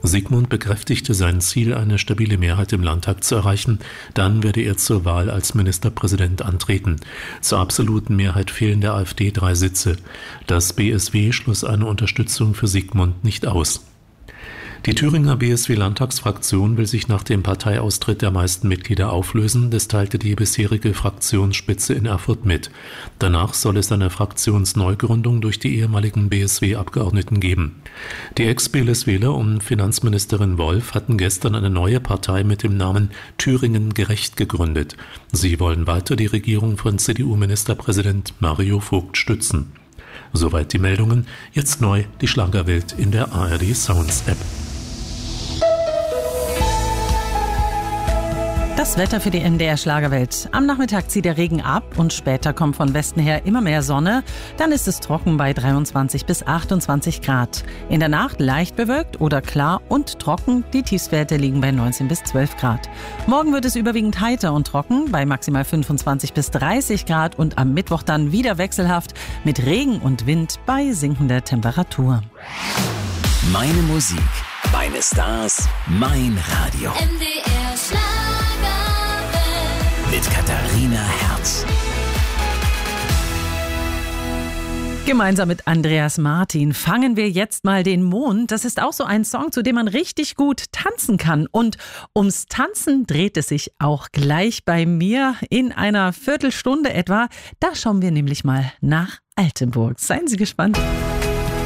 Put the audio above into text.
Sigmund bekräftigte sein Ziel, eine stabile Mehrheit im Landtag zu erreichen. Dann werde er zur Wahl als Ministerpräsident antreten. Zur absoluten Mehrheit fehlen der AfD 3 Sitze. Das BSW schloss eine Unterstützung für Sigmund nicht aus. Die Thüringer BSW-Landtagsfraktion will sich nach dem Parteiaustritt der meisten Mitglieder auflösen. Das teilte die bisherige Fraktionsspitze in Erfurt mit. Danach soll es eine Fraktionsneugründung durch die ehemaligen BSW-Abgeordneten geben. Die Ex-BLSWler und Finanzministerin Wolf hatten gestern eine neue Partei mit dem Namen Thüringen gerecht gegründet. Sie wollen weiter die Regierung von CDU-Ministerpräsident Mario Vogt stützen. Soweit die Meldungen. Jetzt neu die Schlagerwelt in der ARD Sounds App. Das Wetter für die NDR Schlagerwelt. Am Nachmittag zieht der Regen ab und später kommt von Westen her immer mehr Sonne. Dann ist es trocken bei 23 bis 28 Grad. In der Nacht leicht bewölkt oder klar und trocken. Die Tiefstwerte liegen bei 19 bis 12 Grad. Morgen wird es überwiegend heiter und trocken bei maximal 25 bis 30 Grad und am Mittwoch dann wieder wechselhaft mit Regen und Wind bei sinkender Temperatur. Meine Musik, meine Stars, mein Radio. NDR Schlagerwelt. Mit Katharina Herz. Gemeinsam mit Andreas Martin fangen wir jetzt mal den Mond. Das ist auch so ein Song, zu dem man richtig gut tanzen kann. Und ums Tanzen dreht es sich auch gleich bei mir in einer Viertelstunde etwa. Da schauen wir nämlich mal nach Altenburg. Seien Sie gespannt.